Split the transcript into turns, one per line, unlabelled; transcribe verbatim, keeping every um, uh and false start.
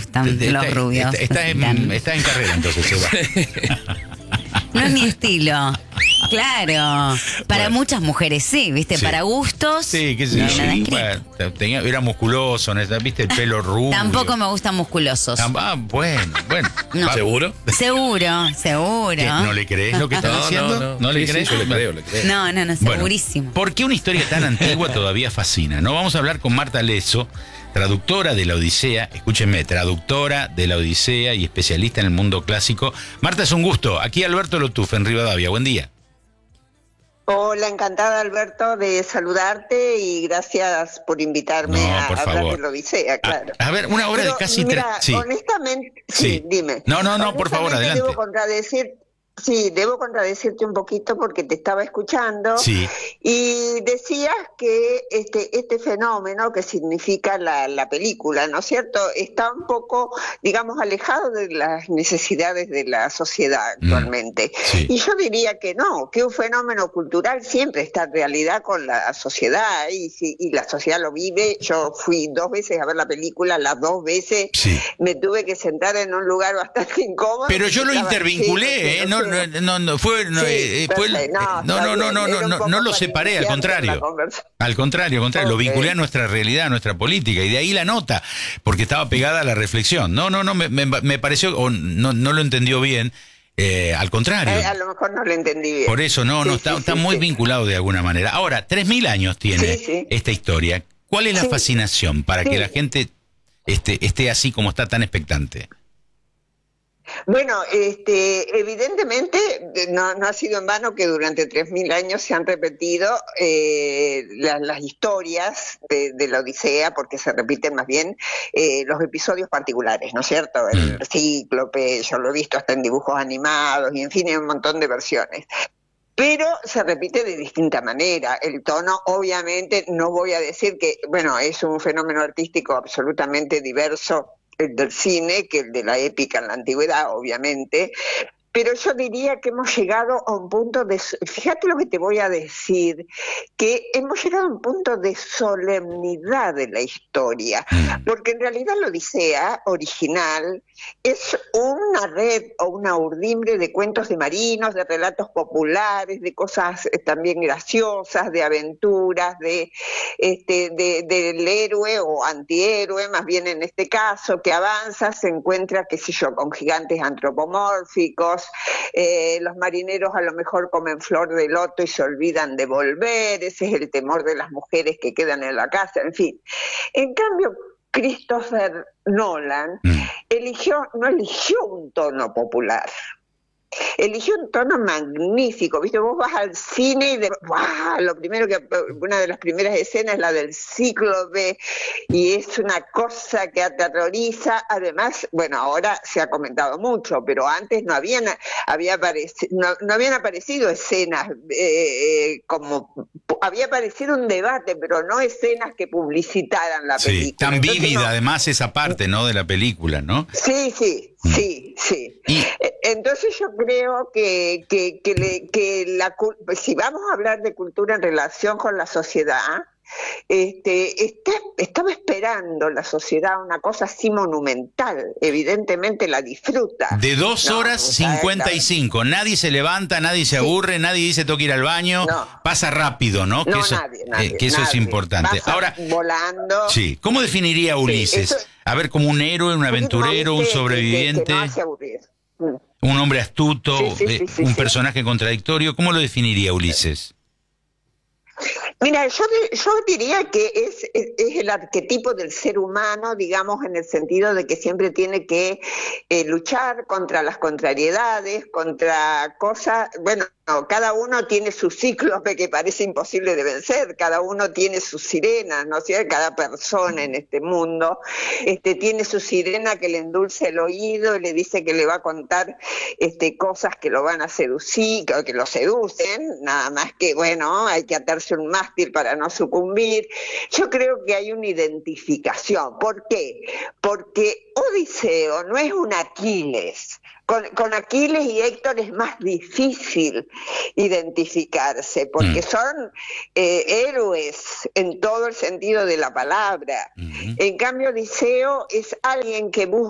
gustan
Está-
los rubios.
Está, está en, está en carrera entonces, Seba.
No es mi estilo. Claro. Para
Bueno.
muchas mujeres sí, ¿viste?
Sí.
Para gustos.
Sí, qué sé
no,
yo.
nada escrito.
Bueno, tenía, era musculoso, ¿no? ¿Viste? El pelo rubio.
Tampoco me gustan musculosos.
Ah, bueno, bueno.
No.
Va-
¿Seguro?
Seguro, seguro.
¿Qué? ¿No le crees lo que está
No,
diciendo?
no, no.
le
Sí,
crees?
sí, yo le creo, le creo.
No, no, no,
Bueno,
segurísimo.
¿por qué una historia tan antigua todavía fascina? No vamos a hablar con Marta Lesso, traductora de la Odisea, escúchenme, traductora de la Odisea y especialista en el mundo clásico. Marta, es un gusto. Aquí Alberto Lotuf, en Rivadavia. Buen día.
Hola, encantada Alberto de saludarte y gracias por invitarme
No,
a
por
hablar
favor.
de la Odisea, claro.
A, a ver, una hora
Pero,
de casi
mira,
tres... Sí,
honestamente, sí,
Sí.
dime.
No, no, no, por favor,
Honestamente,
adelante.
Debo contradecir, sí, debo contradecirte un poquito porque te estaba escuchando
sí.
y decías que este este fenómeno que significa la, la película, ¿no es cierto?, está un poco, digamos, alejado de las necesidades de la sociedad actualmente.
Mm, sí.
Y yo diría que no, que un fenómeno cultural siempre está en realidad con la sociedad y, si, y la sociedad lo vive. Yo fui dos veces a ver la película, las dos veces
Sí.
me tuve que sentar en un lugar bastante incómodo.
Pero yo lo
Estaba
intervinculé,
lleno,
¿eh?
que
No,
sé.
no, no, no, fue, no,
Sí,
eh, fue el-
perfecto.
no, no,
está
no, no,
bien.
no,
Era un
no,
poco
no lo
para
separé, al
iniciar
contrario.
la conversación.
Al contrario, al contrario, lo
Ok.
vinculé a nuestra realidad, a nuestra política, y de ahí la nota, porque estaba pegada a la reflexión. No, no, no, me, me, me pareció, o no, no lo entendió bien, eh, al contrario.
Eh, a lo mejor no lo entendí bien.
Por eso, no, no,
Sí,
está,
sí,
está
sí,
muy
sí.
vinculado de alguna manera. Ahora, tres mil años tiene
Sí, sí.
esta historia. ¿Cuál es la
Sí.
fascinación para
Sí.
que la gente esté, esté así como está tan expectante?
Bueno, este, evidentemente no, no ha sido en vano que durante tres mil años se han repetido eh, la- las historias de, de la Odisea, porque se repiten más bien eh, los episodios particulares, ¿no es cierto? El
Mm.
cíclope, yo lo he visto hasta en dibujos animados y en fin, hay un montón de versiones. Pero se repite de distinta manera. El tono, obviamente, no voy a decir que, bueno, es un fenómeno artístico absolutamente diverso el del cine que el de la épica en la antigüedad, obviamente. Pero yo diría que hemos llegado a un punto de, fíjate lo que te voy a decir, que hemos llegado a un punto de solemnidad de la historia,
Mm.
porque en realidad la Odisea original es una red o una urdimbre de cuentos de marinos, de relatos populares, de cosas eh, también graciosas, de aventuras, de, este, de, del héroe o antihéroe, más bien en este caso, que avanza, se encuentra, qué sé yo, con gigantes antropomórficos, eh, los marineros a lo mejor comen flor de loto y se olvidan de volver, ese es el temor de las mujeres que quedan en la casa, en fin. En cambio, Christopher Nolan
Mm.
eligió, no eligió un tono popular, eligió un tono magnífico, ¿viste? Vos vas al cine y de, ¡guau! Lo primero que, una de las primeras escenas es la del cíclope y es una cosa que aterroriza. Además, bueno, ahora se ha comentado mucho, pero antes no habían, había apareci- no, no habían aparecido escenas eh, eh, como, había aparecido un debate, pero no escenas que publicitaran la
Sí,
película.
tan
Entonces,
vívida
no.
además esa parte, ¿no? De la película, ¿no?
Sí, sí, sí, sí.
Y-
Eh, Entonces yo creo que, que, que, le- que la, cul- si vamos a hablar de cultura en relación con la sociedad, este, está, estaba esperando la sociedad una cosa así monumental, evidentemente la disfruta.
De dos
No,
horas
o sea,
cincuenta y cinco. Nadie se levanta, nadie se
Sí.
aburre, nadie dice tengo que ir al baño.
No.
Pasa rápido, ¿no?
No,
que eso,
nadie, nadie,
eh, que eso es
nadie.
importante.
Pasa
Ahora,
volando.
sí, ¿cómo definiría a Ulises?
eso-
A ver, como un héroe, un aventurero, un
Que- que-
sobreviviente,
que no hace aburrir. Mm.
un hombre astuto,
Sí, sí,
eh,
sí, sí,
un
sí.
personaje contradictorio. ¿Cómo lo definiría Ulises?
Mira, yo, di- yo diría que es, es, es el arquetipo del ser humano, digamos, en el sentido de que siempre tiene que eh, luchar contra las contrariedades, contra cosas, bueno, no, cada uno tiene su cíclope que parece imposible de vencer, cada uno tiene sus sirenas, ¿no es cierto? Cada persona en este mundo este, tiene su sirena que le endulce el oído y le dice que le va a contar este, cosas que lo van a seducir, que, que lo seducen, nada más que, bueno, hay que atarse un mástil para no sucumbir. Yo creo que hay una identificación. ¿Por qué? Porque Odiseo no es un Aquiles. Con, con Aquiles y Héctor es más difícil identificarse, porque
Mm.
son eh, héroes en todo el sentido de la palabra.
Ujú.
En cambio, Odiseo es alguien que busca